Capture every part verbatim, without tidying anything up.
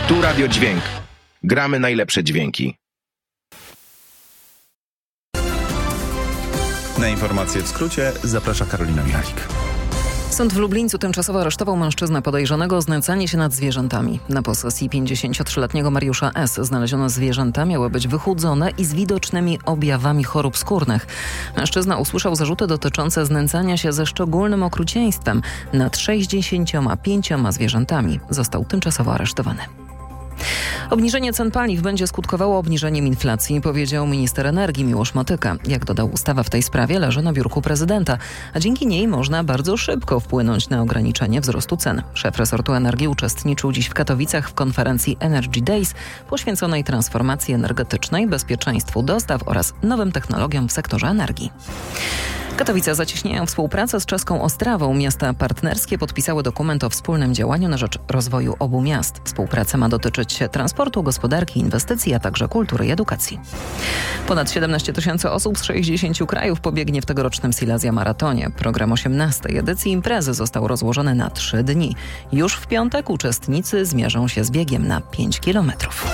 Tu Radio Dźwięk. Gramy najlepsze dźwięki. Na informacje w skrócie zaprasza Karolina Michalik. Sąd w Lublińcu tymczasowo aresztował mężczyznę podejrzanego o znęcanie się nad zwierzętami. Na posesji pięćdziesięciotrzyletniego Mariusza S. znaleziono zwierzęta, miały być wychudzone i z widocznymi objawami chorób skórnych. Mężczyzna usłyszał zarzuty dotyczące znęcania się ze szczególnym okrucieństwem nad sześćdziesięcioma pięcioma zwierzętami. Został tymczasowo aresztowany. Obniżenie cen paliw będzie skutkowało obniżeniem inflacji, powiedział minister energii Miłosz Motyka. Jak dodał, ustawa w tej sprawie leży na biurku prezydenta, a dzięki niej można bardzo szybko wpłynąć na ograniczenie wzrostu cen. Szef resortu energii uczestniczył dziś w Katowicach w konferencji Energy Days poświęconej transformacji energetycznej, bezpieczeństwu dostaw oraz nowym technologiom w sektorze energii. Katowice zacieśniają współpracę z czeską Ostrawą. Miasta partnerskie podpisały dokument o wspólnym działaniu na rzecz rozwoju obu miast. Współpraca ma dotyczyć transportu, gospodarki, inwestycji, a także kultury i edukacji. Ponad siedemnaście tysięcy osób z sześćdziesięciu krajów pobiegnie w tegorocznym Silesia Maratonie. Program osiemnastej edycji imprezy został rozłożony na trzy dni. Już w piątek uczestnicy zmierzą się z biegiem na pięć kilometrów.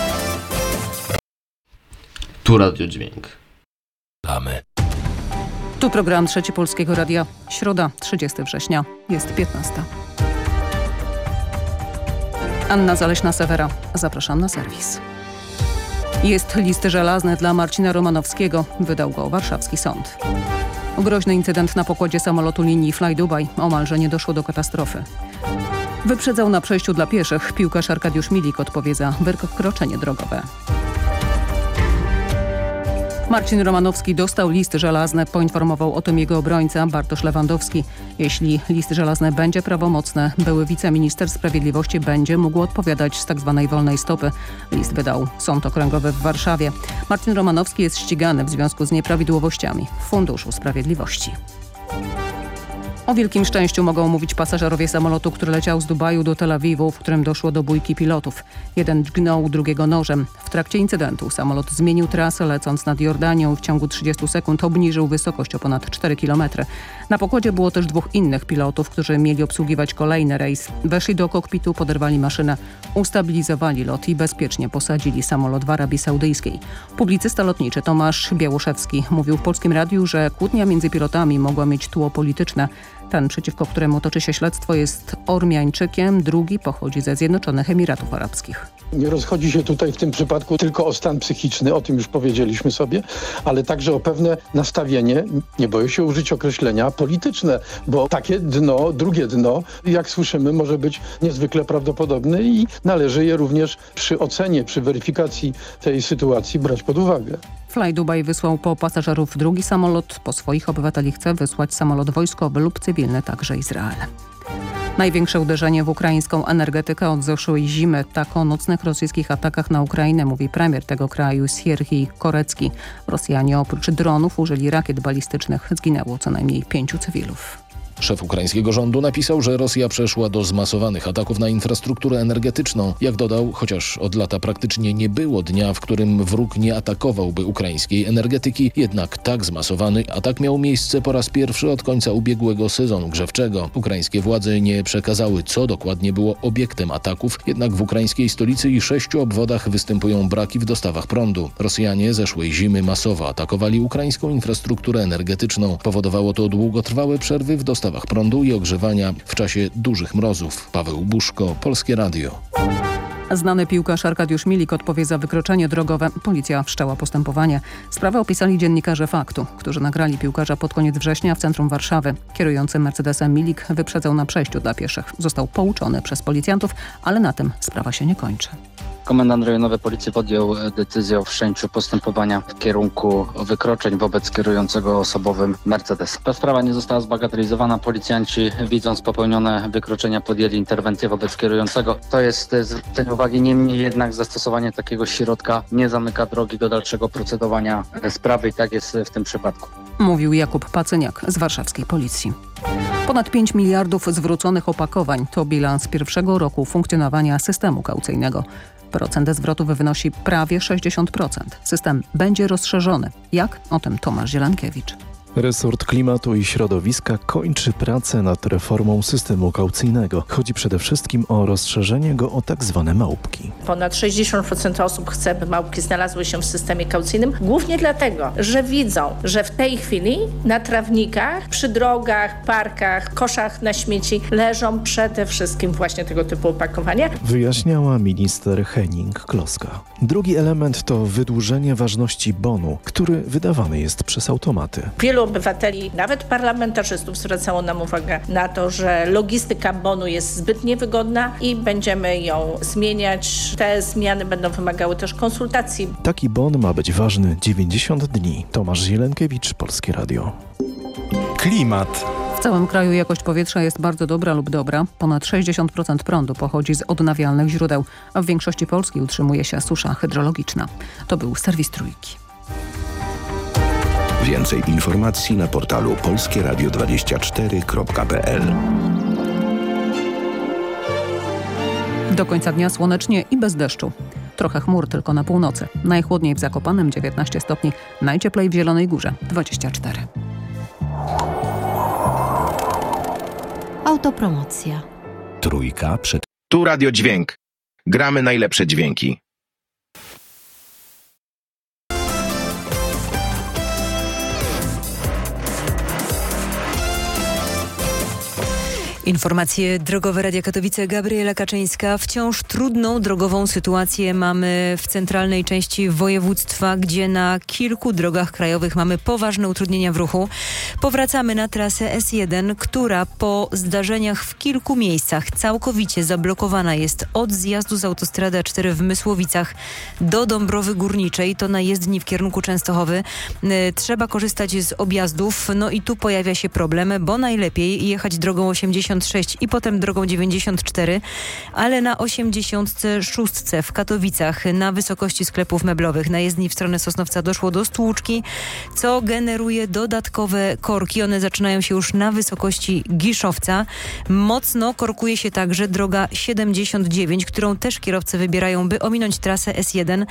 Tu Radio Dźwięk. Damy. Tu program Trzeci Polskiego Radia. Środa, trzydziestego września. Jest piętnasta. Anna Zaleśna-Sewera. Zapraszam na serwis. Jest list żelazny dla Marcina Romanowskiego. Wydał go warszawski sąd. Groźny incydent na pokładzie samolotu linii Fly Dubai. Omalże nie doszło do katastrofy. Wyprzedzał na przejściu dla pieszych. Piłkarz Arkadiusz Milik odpowie za wykroczenie drogowe. Marcin Romanowski dostał list żelazny, poinformował o tym jego obrońca Bartosz Lewandowski. Jeśli list żelazny będzie prawomocny, były wiceminister sprawiedliwości będzie mógł odpowiadać z tzw. wolnej stopy. List wydał Sąd Okręgowy w Warszawie. Marcin Romanowski jest ścigany w związku z nieprawidłowościami w Funduszu Sprawiedliwości. O wielkim szczęściu mogą mówić pasażerowie samolotu, który leciał z Dubaju do Tel Awiwu, w którym doszło do bójki pilotów. Jeden dźgnął drugiego nożem. W trakcie incydentu samolot zmienił trasę, lecąc nad Jordanią i w ciągu trzydziestu sekund obniżył wysokość o ponad cztery kilometry. Na pokładzie było też dwóch innych pilotów, którzy mieli obsługiwać kolejny rejs. Weszli do kokpitu, poderwali maszynę, ustabilizowali lot i bezpiecznie posadzili samolot w Arabii Saudyjskiej. Publicysta lotniczy Tomasz Białoszewski mówił w Polskim Radiu, że kłótnia między pilotami mogła mieć tło polityczne. Ten, przeciwko któremu toczy się śledztwo, jest Ormiańczykiem, drugi pochodzi ze Zjednoczonych Emiratów Arabskich. Nie rozchodzi się tutaj w tym przypadku tylko o stan psychiczny, o tym już powiedzieliśmy sobie, ale także o pewne nastawienie, nie boję się użyć określenia, polityczne, bo takie dno, drugie dno, jak słyszymy, może być niezwykle prawdopodobne i należy je również przy ocenie, przy weryfikacji tej sytuacji brać pod uwagę. Fly Dubai wysłał po pasażerów drugi samolot, po swoich obywateli chce wysłać samolot wojskowy lub cywilny, także Izrael. Największe uderzenie w ukraińską energetykę od zeszłej zimy. Tak o nocnych rosyjskich atakach na Ukrainę mówi premier tego kraju Sierhij Korecki. Rosjanie oprócz dronów użyli rakiet balistycznych. Zginęło co najmniej pięciu cywilów. Szef ukraińskiego rządu napisał, że Rosja przeszła do zmasowanych ataków na infrastrukturę energetyczną. Jak dodał, chociaż od lata praktycznie nie było dnia, w którym wróg nie atakowałby ukraińskiej energetyki, jednak tak zmasowany atak miał miejsce po raz pierwszy od końca ubiegłego sezonu grzewczego. Ukraińskie władze nie przekazały, co dokładnie było obiektem ataków, jednak w ukraińskiej stolicy i sześciu obwodach występują braki w dostawach prądu. Rosjanie zeszłej zimy masowo atakowali ukraińską infrastrukturę energetyczną. Powodowało to długotrwałe przerwy w dostawach prądu i ogrzewania w czasie dużych mrozów. Paweł Buszko, Polskie Radio. Znany piłkarz Arkadiusz Milik odpowie za wykroczenie drogowe. Policja wszczęła postępowanie. Sprawę opisali dziennikarze Faktu, którzy nagrali piłkarza pod koniec września w centrum Warszawy. Kierujący Mercedesem Milik wyprzedzał na przejściu dla pieszych. Został pouczony przez policjantów, ale na tym sprawa się nie kończy. Komendant rejonowy policji podjął decyzję o wszczęciu postępowania w kierunku wykroczeń wobec kierującego osobowym Mercedes. Ta sprawa nie została zbagatelizowana. Policjanci, widząc popełnione wykroczenia, podjęli interwencję wobec kierującego. To jest zwrócenie uwagi, niemniej jednak zastosowanie takiego środka nie zamyka drogi do dalszego procedowania sprawy i tak jest w tym przypadku. Mówił Jakub Pacyniak z warszawskiej policji. Ponad pięć miliardów zwróconych opakowań to bilans pierwszego roku funkcjonowania systemu kaucyjnego. Procent zwrotów wynosi prawie sześćdziesiąt procent. System będzie rozszerzony. Jak? O tym Tomasz Zielankiewicz. Resort Klimatu i Środowiska kończy pracę nad reformą systemu kaucyjnego. Chodzi przede wszystkim o rozszerzenie go o tak zwane małpki. Ponad sześćdziesiąt procent osób chce, by małpki znalazły się w systemie kaucyjnym, głównie dlatego, że widzą, że w tej chwili na trawnikach, przy drogach, parkach, koszach na śmieci leżą przede wszystkim właśnie tego typu opakowania. Wyjaśniała minister Henning-Kloska. Drugi element to wydłużenie ważności bonu, który wydawany jest przez automaty. Wielu obywateli, nawet parlamentarzystów, zwracało nam uwagę na to, że logistyka bonu jest zbyt niewygodna i będziemy ją zmieniać. Te zmiany będą wymagały też konsultacji. Taki bon ma być ważny dziewięćdziesiąt dni. Tomasz Zielenkiewicz, Polskie Radio. Klimat. W całym kraju jakość powietrza jest bardzo dobra lub dobra. Ponad sześćdziesiąt procent prądu pochodzi z odnawialnych źródeł, a w większości Polski utrzymuje się susza hydrologiczna. To był serwis Trójki. Więcej informacji na portalu polskie radio dwadzieścia cztery kropka p l. Do końca dnia słonecznie i bez deszczu. Trochę chmur tylko na północy. Najchłodniej w Zakopanem dziewiętnaście stopni, najcieplej w Zielonej Górze dwadzieścia cztery. Autopromocja. Trójka przed... Tu Radio Dźwięk. Gramy najlepsze dźwięki. Informacje drogowe Radia Katowice. Gabriela Kaczyńska. Wciąż trudną drogową sytuację mamy w centralnej części województwa, gdzie na kilku drogach krajowych mamy poważne utrudnienia w ruchu. Powracamy na trasę S jeden, która po zdarzeniach w kilku miejscach całkowicie zablokowana jest od zjazdu z autostrady A cztery w Mysłowicach do Dąbrowy Górniczej. To na jezdni w kierunku Częstochowy. Trzeba korzystać z objazdów. No i tu pojawia się problem, bo najlepiej jechać drogą osiemdziesiąt sześć i potem drogą dziewięćdziesiąt cztery, ale na osiemdziesiąt sześć w Katowicach na wysokości sklepów meblowych na jezdni w stronę Sosnowca doszło do stłuczki, co generuje dodatkowe korki. One zaczynają się już na wysokości Giszowca. Mocno korkuje się także droga siedemdziesiąt dziewięć, którą też kierowcy wybierają, by ominąć trasę S jeden,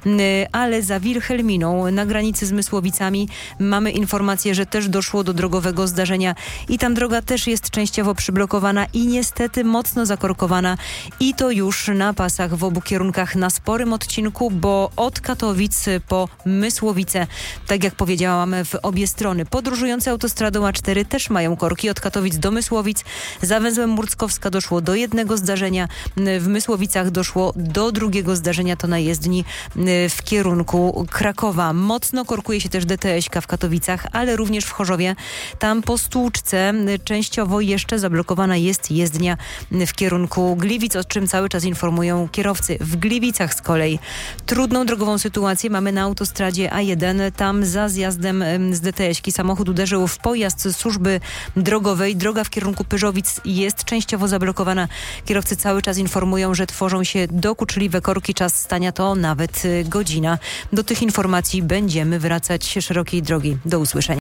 ale za Wilhelminą na granicy z Mysłowicami mamy informację, że też doszło do drogowego zdarzenia i tam droga też jest częściowo przyblokowana i niestety mocno zakorkowana i to już na pasach w obu kierunkach na sporym odcinku, bo od Katowic po Mysłowice, tak jak powiedziałam, w obie strony. Podróżujące autostradą A cztery też mają korki od Katowic do Mysłowic. Za węzłem Murckowska doszło do jednego zdarzenia, w Mysłowicach doszło do drugiego zdarzenia, to na jezdni w kierunku Krakowa. Mocno korkuje się też D T S-ka w Katowicach, ale również w Chorzowie. Tam po stłuczce częściowo jeszcze zablokowana jest jezdnia w kierunku Gliwic, o czym cały czas informują kierowcy. W Gliwicach z kolei trudną drogową sytuację mamy na autostradzie A jeden. Tam za zjazdem z D T S-ki samochód uderzył w pojazd służby drogowej. Droga w kierunku Pyrzowic jest częściowo zablokowana. Kierowcy cały czas informują, że tworzą się dokuczliwe korki. Czas stania to nawet godzina. Do tych informacji będziemy wracać szerokiej drogi. Do usłyszenia.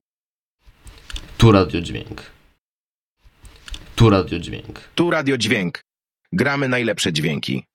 Tu Radio Dźwięk. Tu Radio Dźwięk. Tu Radio Dźwięk. Gramy najlepsze dźwięki.